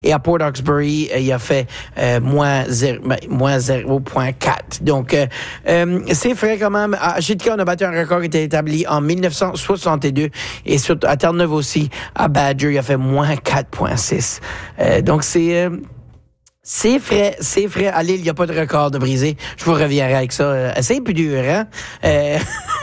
Et à Port Hawkesbury, il a fait moins 0,4. Donc, c'est frais quand même. À Sitka, on a battu un record qui était établi en 1962. Et surtout, à Terre-Neuve aussi, à Badger, il a fait moins 4,6. Donc, c'est frais. À Lille, il n'y a pas de record de brisé. Je vous reviendrai avec ça. C'est plus dur, hein? Mais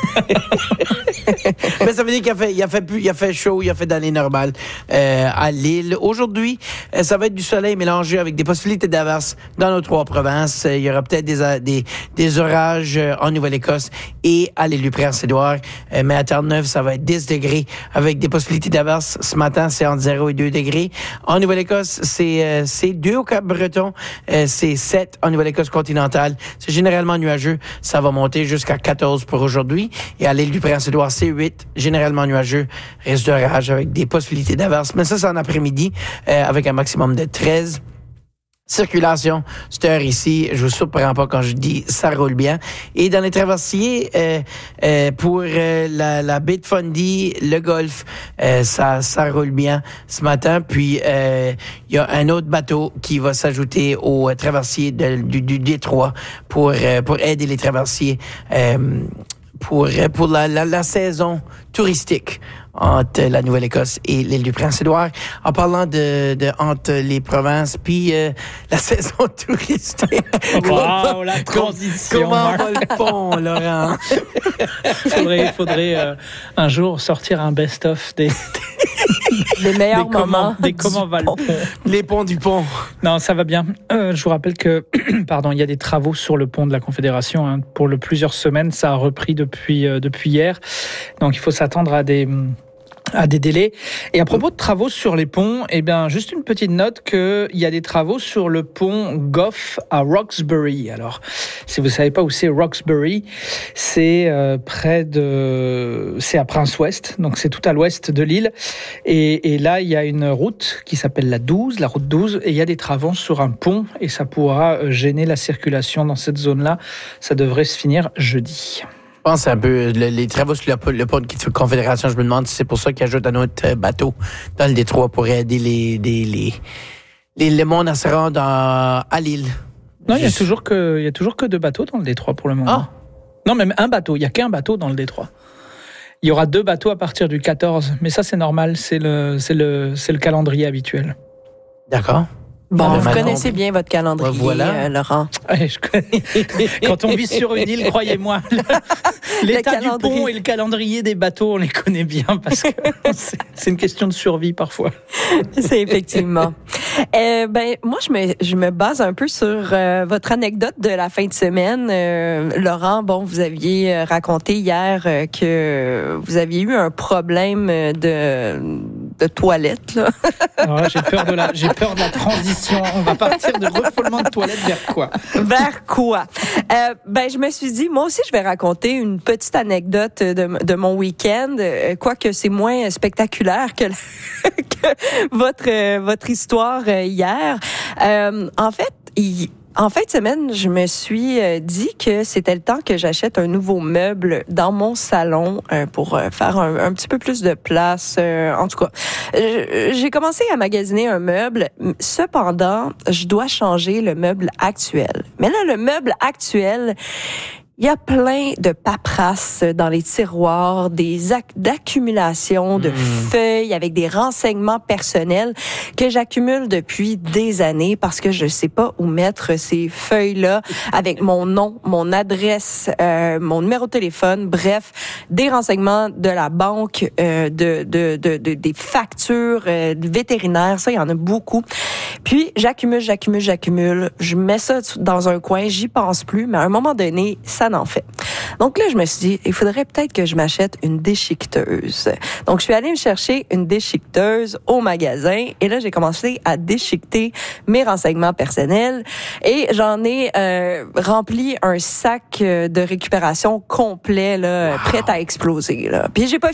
ça veut dire qu'il a fait chaud, il a fait d'année normale à Lille. Aujourd'hui, ça va être du soleil mélangé avec des possibilités d'averses dans nos 3 provinces. Il y aura peut-être des orages en Nouvelle-Écosse et à l'île du Prince-Édouard. Mais à Terre-Neuve, ça va être 10 degrés avec des possibilités d'averses. Ce matin, c'est entre 0 et 2 degrés. En Nouvelle-Écosse, c'est 2 au Cap-Breton. C'est 7 en Nouvelle-Écosse continentale. C'est généralement nuageux. Ça va monter jusqu'à 14 pour aujourd'hui. Et à l'île du Prince-Édouard, c'est 8, généralement nuageux. Reste d'orage avec des possibilités d'averse. Mais ça, c'est en après-midi avec un maximum de 13. Circulation, cette heure ici, je vous surprends pas quand je dis ça roule bien. Et dans les traversiers, pour la baie de Fundy, le golfe, ça roule bien ce matin. Puis il y a un autre bateau qui va s'ajouter au traversier du Détroit pour aider les traversiers pour la saison touristique entre la Nouvelle-Écosse et l'île du Prince-Édouard. En parlant de entre les provinces puis la saison touristique. Wow, la transition. Comment va le pont, Laurent? Faudrait un jour sortir un best-of des meilleurs moments. Comment va le pont. Les ponts du pont. Non, ça va bien. Je vous rappelle que, il y a des travaux sur le pont de la Confédération. Hein, pour plusieurs semaines, ça a repris depuis hier. Donc, il faut s'attendre à des délais. Et à propos de travaux sur les ponts, juste une petite note qu'il y a des travaux sur le pont Gough à Roxbury. Alors, si vous savez pas où c'est Roxbury, c'est c'est à Prince-Ouest, donc c'est tout à l'ouest de l'île. Et là, il y a une route qui s'appelle la route 12, et il y a des travaux sur un pont, et ça pourra gêner la circulation dans cette zone-là. Ça devrait se finir jeudi. Je pense un peu les travaux sur le pont de Confédération. Je me demande si c'est pour ça qu'ils ajoutent un autre bateau dans le Détroit pour aider le monde à se rendre à Lille. Non, il y a toujours que 2 bateaux dans le Détroit pour le moment. Ah. Non, même un bateau. Il y a qu'un bateau dans le Détroit. Il y aura 2 bateaux à partir du 14, mais ça c'est normal. C'est le calendrier habituel. D'accord. Bon, vous connaissez bien votre calendrier, voilà. Laurent. Ouais, je connais. Quand on vit sur une île, croyez-moi, l'état du pont et le calendrier des bateaux, on les connaît bien parce que c'est une question de survie parfois. C'est effectivement. Moi, je me base un peu sur votre anecdote de la fin de semaine. Laurent, vous aviez raconté hier que vous aviez eu un problème de toilette, là. Alors, j'ai peur de la transition. On va partir de refoulement de toilette vers quoi? Vers quoi? Je me suis dit, moi aussi, je vais raconter une petite anecdote de mon week-end, quoique c'est moins spectaculaire que votre histoire hier. En fin de semaine, je me suis dit que c'était le temps que j'achète un nouveau meuble dans mon salon pour faire un petit peu plus de place. En tout cas, j'ai commencé à magasiner un meuble. Cependant, je dois changer le meuble actuel. Mais là, le meuble actuel, il y a plein de paperasses dans les tiroirs, d'accumulation de feuilles avec des renseignements personnels que j'accumule depuis des années parce que je sais pas où mettre ces feuilles-là avec mon nom, mon adresse, mon numéro de téléphone, bref, des renseignements de la banque, des factures vétérinaires, ça, il y en a beaucoup. Puis, j'accumule. Je mets ça dans un coin, j'y pense plus, mais à un moment donné, ça n'en fait. Donc là, je me suis dit, il faudrait peut-être que je m'achète une déchiqueteuse. Donc, je suis allée me chercher une déchiqueteuse au magasin et là, j'ai commencé à déchiqueter mes renseignements personnels et j'en ai rempli un sac de récupération complet, là, prêt à exploser, là. Puis, j'ai pas fini.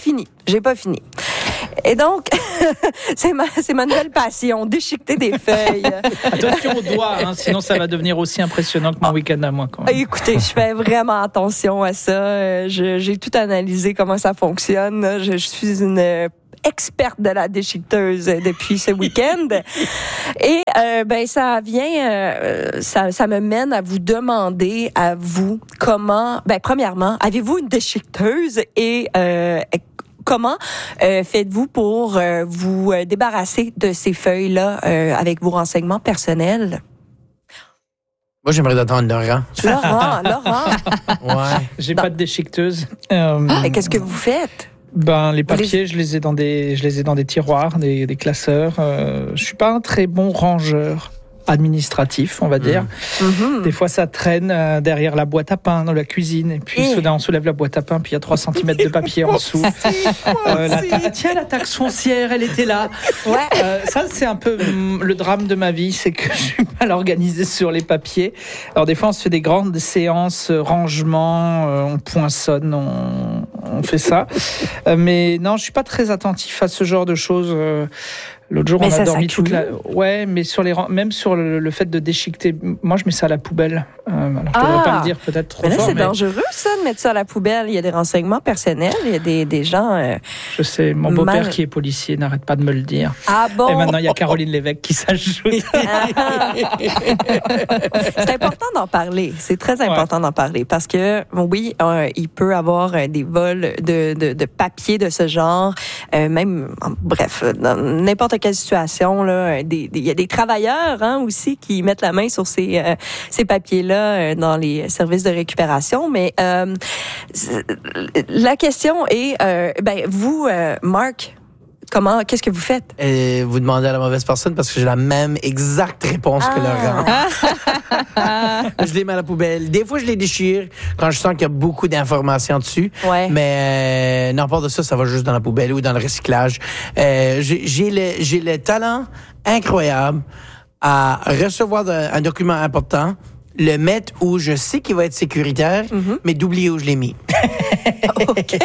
j'ai pas fini. Et donc, c'est ma nouvelle passion, déchiqueter des feuilles. Attention aux doigts, sinon ça va devenir aussi impressionnant que mon week-end à moi. Quand même. Écoutez, je fais vraiment attention à ça. J'ai tout analysé comment ça fonctionne. Je suis une experte de la déchiqueteuse depuis ce week-end. Et ça vient, ça me mène à vous demander à vous comment. Premièrement, avez-vous une déchiqueteuse et comment faites-vous pour vous débarrasser de ces feuilles-là avec vos renseignements personnels? Moi, j'aimerais attendre Laurent. Laurent. Ouais. J'ai pas de déchiqueteuse. Qu'est-ce que vous faites? Les papiers, je les ai dans des tiroirs, des classeurs. Je suis pas un très bon rangeur administratif, on va dire. Des fois, ça traîne derrière la boîte à pain dans la cuisine. Et puis, soudain, on soulève la boîte à pain, puis il y a 3 cm de papier en dessous. La taxe foncière, elle était là. Ouais. Ça, c'est un peu le drame de ma vie, c'est que je suis mal organisée sur les papiers. Alors, des fois, on se fait des grandes séances rangement, on poinçonne, on fait ça. Mais non, je suis pas très attentif à ce genre de choses. L'autre jour, on a dormi toute la... Ouais, mais même sur le fait de déchiqueter, moi, je mets ça à la poubelle. Alors, je devrais pas le dire peut-être trop fort. C'est dangereux, ça, de mettre ça à la poubelle. Il y a des renseignements personnels, il y a des gens... Je sais, mon beau-père qui est policier n'arrête pas de me le dire. Ah bon? Et maintenant, il y a Caroline Lévesque qui s'ajoute. C'est important d'en parler. C'est très important d'en parler parce que, oui, il peut avoir des vols de papier de ce genre, même, bref, dans n'importe quelle situation, là, il y a des travailleurs aussi qui mettent la main sur ces papiers-là dans les services de récupération. Mais la question est, vous, Marc, qu'est-ce que vous faites? Vous demandez à la mauvaise personne parce que j'ai la même exacte réponse que Laurent. Je les mets à la poubelle. Des fois, je les déchire quand je sens qu'il y a beaucoup d'informations dessus. Ouais. Mais n'importe ça, ça va juste dans la poubelle ou dans le recyclage. J'ai le talent incroyable à recevoir un document important, le mettre où je sais qu'il va être sécuritaire, mais d'oublier où je l'ai mis. OK.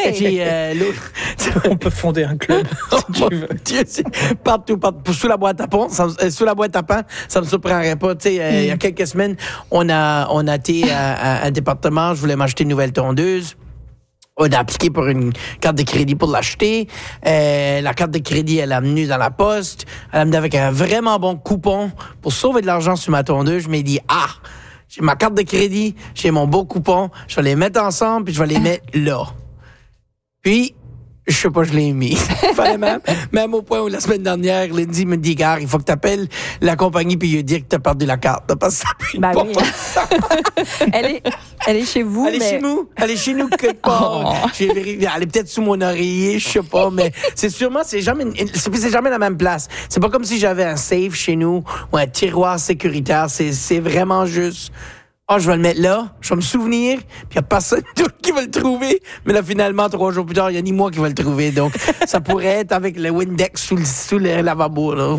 On peut fonder un club, si tu veux. Partout. Sous la boîte à pain, ça me surprendrait pas. Tu sais, il y a quelques semaines, on a été à un département, je voulais m'acheter une nouvelle tondeuse. On a appliqué pour une carte de crédit pour l'acheter. La carte de crédit, elle a venu dans la poste. Elle a venu avec un vraiment bon coupon pour sauver de l'argent sur ma tondeuse. Je m'ai dit, j'ai ma carte de crédit, j'ai mon beau coupon, je vais les mettre ensemble, puis je vais les mettre là. Puis, je sais pas, je l'ai mis. Fallait même au point où la semaine dernière, Lindsay me dit, gars, il faut que tu appelles la compagnie puis lui dire que tu as perdu la carte. Parce que ça peut être oui. Elle est chez vous. Elle est chez nous quelque part. J'ai vérifié. Elle est peut-être sous mon oreiller, je sais pas, mais c'est jamais la même place. C'est pas comme si j'avais un safe chez nous ou un tiroir sécuritaire. C'est vraiment juste... je vais le mettre là, je vais me souvenir, puis il n'y a personne d'autre qui va le trouver. Mais là, finalement, 3 jours plus tard, il n'y a ni moi qui va le trouver. Donc, ça pourrait être avec le Windex sous le lavabo. Là.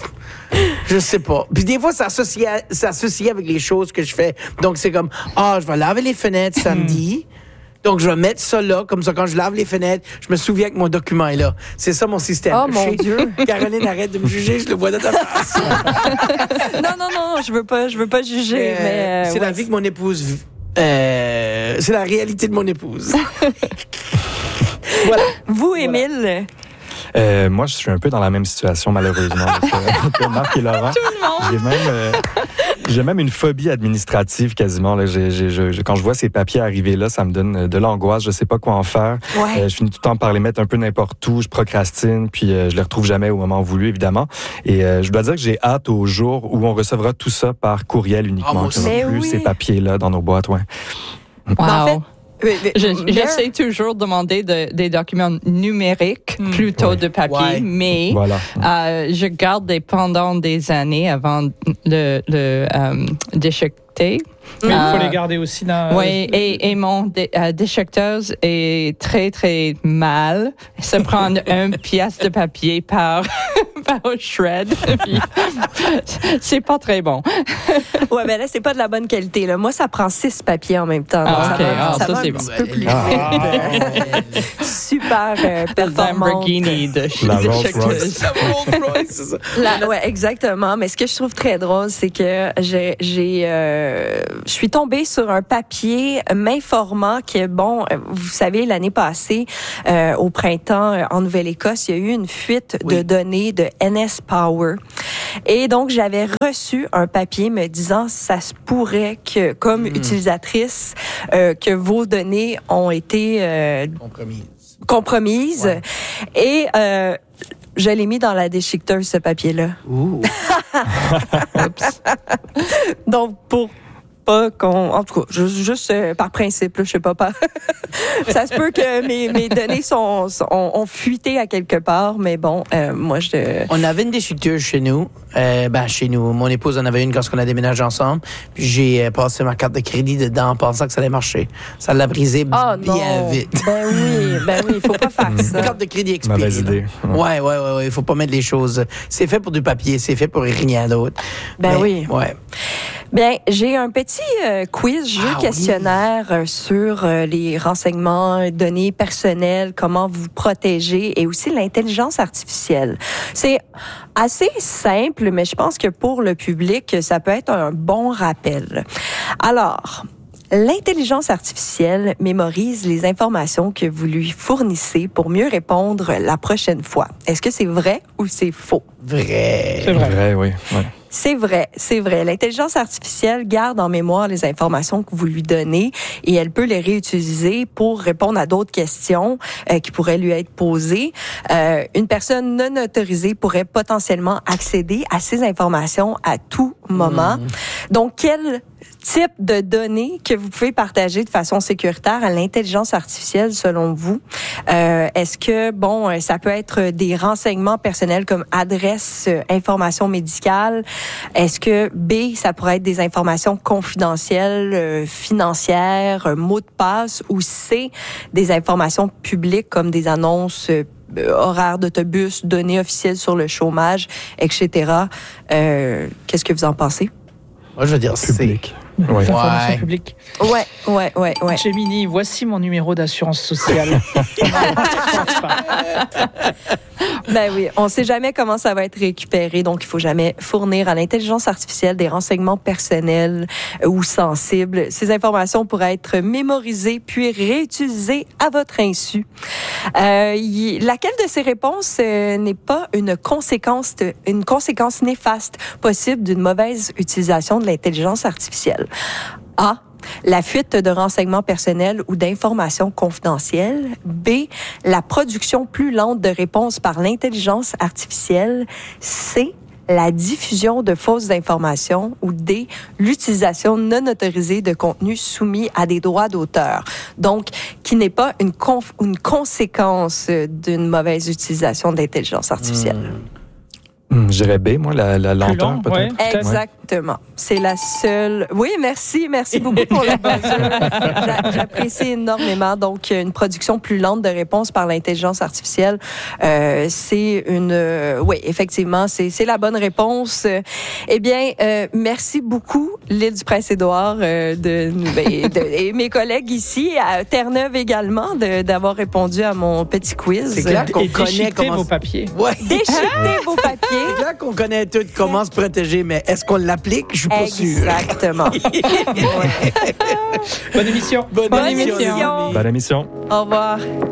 Je sais pas. Puis des fois, c'est associé avec les choses que je fais. Donc, c'est comme, je vais laver les fenêtres samedi. Donc, je vais mettre ça là, comme ça, quand je lave les fenêtres, je me souviens que mon document est là. C'est ça, mon système. Oh, mon Dieu! Caroline, arrête de me juger, je le vois dans ta face. Non, je veux pas juger, mais c'est la vie que mon épouse... c'est la réalité de mon épouse. Voilà. Vous, Émile... Moi, je suis un peu dans la même situation, malheureusement, que Marc et Laurent. Tout le monde! J'ai même une phobie administrative quasiment. Là. Quand je vois ces papiers arriver là, ça me donne de l'angoisse. Je sais pas quoi en faire. Ouais. Je finis tout le temps par les mettre un peu n'importe où. Je procrastine, puis je les retrouve jamais au moment voulu, évidemment. Et je dois dire que j'ai hâte au jour où on recevra tout ça par courriel uniquement. Ces papiers-là dans nos boîtes. Ouais. Wow. En fait, j'essaie toujours de demander des documents numériques plutôt de papier, mais je garde pendant des années avant le déchiqueter. Mais il faut les garder aussi dans... Oui, et mon déchiqueteuse est très, très mal. Ça prend une pièce de papier par shred. C'est pas très bon. Ouais, mais là, c'est pas de la bonne qualité. Là. Moi, ça prend 6 papiers en même temps. Ah, OK. Ça va c'est un bon. petit peu plus vite. Super performante. Lamborghini de La Rolls-Royce. C'est ça. Ouais, exactement. Mais ce que je trouve très drôle, c'est que je suis tombée sur un papier m'informant que, bon, vous savez, l'année passée, au printemps, en Nouvelle-Écosse, il y a eu une fuite de données de NS Power. Et donc, j'avais reçu un papier me disant ça se pourrait que, comme utilisatrice, que vos données ont été compromises. Ouais. Et je l'ai mis dans la déchiqueteuse, ce papier-là. Ouh. Donc, pour pas qu'on... En tout cas, juste par principe, là, je sais pas. Ça se peut que mes données ont fuité à quelque part, mais bon, moi, On avait une déchiqueteuse chez nous. Chez nous. Mon épouse en avait une quand on a déménagé ensemble. Puis j'ai passé ma carte de crédit dedans en pensant que ça allait marcher. Ça l'a brisé bien vite. Ben oui, il faut pas faire ça. Une carte de crédit expirée. Mauvaise idée. Ouais. Il faut pas mettre les choses... C'est fait pour du papier, c'est fait pour rien d'autre. Oui. Ouais. Bien, j'ai un petit quiz, questionnaire sur les renseignements, données personnelles, comment vous protéger et aussi l'intelligence artificielle. C'est assez simple, mais je pense que pour le public, ça peut être un bon rappel. Alors, l'intelligence artificielle mémorise les informations que vous lui fournissez pour mieux répondre la prochaine fois. Est-ce que c'est vrai ou c'est faux? Vrai. C'est vrai. Vrai, oui. Ouais. C'est vrai. L'intelligence artificielle garde en mémoire les informations que vous lui donnez et elle peut les réutiliser pour répondre à d'autres questions qui pourraient lui être posées. Une personne non autorisée pourrait potentiellement accéder à ces informations à tout moment. Donc, quel type de données que vous pouvez partager de façon sécuritaire à l'intelligence artificielle selon vous? Est-ce que, ça peut être des renseignements personnels comme adresse, information médicale? Est-ce que B, ça pourrait être des informations confidentielles, financières, mots de passe? Ou C, des informations publiques comme des annonces horaires d'autobus, données officielles sur le chômage, etc. Qu'est-ce que vous en pensez? Moi, je veux dire Public. Ouais. Information publique. Ouais. Gemini, voici mon numéro d'assurance sociale. Ben oui, on ne sait jamais comment ça va être récupéré, donc il faut jamais fournir à l'intelligence artificielle des renseignements personnels ou sensibles. Ces informations pourraient être mémorisées puis réutilisées à votre insu. Laquelle de ces réponses n'est pas une conséquence néfaste possible d'une mauvaise utilisation de l'intelligence artificielle? A. La fuite de renseignements personnels ou d'informations confidentielles. B. La production plus lente de réponses par l'intelligence artificielle. C. La diffusion de fausses informations. Ou D. L'utilisation non autorisée de contenus soumis à des droits d'auteur. Donc, qui n'est pas une conséquence d'une mauvaise utilisation de l'intelligence artificielle. Je dirais B, moi, la lenteur, peut-être. Ouais, exactement. C'est la seule... Oui, merci beaucoup pour le buzzer. J'apprécie énormément. Donc, une production plus lente de réponses par l'intelligence artificielle, c'est une... oui, effectivement, c'est la bonne réponse. Eh bien, merci beaucoup, l'île du Prince-Édouard, et mes collègues ici, à Terre-Neuve également, d'avoir répondu à mon petit quiz. C'est clair qu'on connaît comment... vos papiers. Ouais. Déchiqueter vos papiers. C'est clair qu'on connaît tout comment se protéger, mais est-ce qu'on l'applique? Je suis pas sûr. Exactement. Bonne émission. Bonne émission. Bonne émission. Bonne émission. Au revoir.